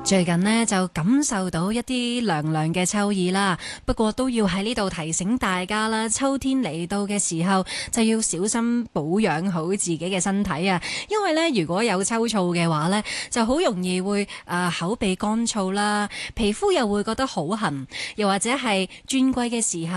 最近呢，就感受到一啲涼涼嘅秋意啦，不過都要喺呢度提醒大家啦，秋天嚟到嘅時候就要小心保養好自己嘅身體啊，因為呢，如果有秋燥嘅話呢，就好容易會口鼻乾燥啦，皮膚又會覺得好痕，又或者係轉季嘅時候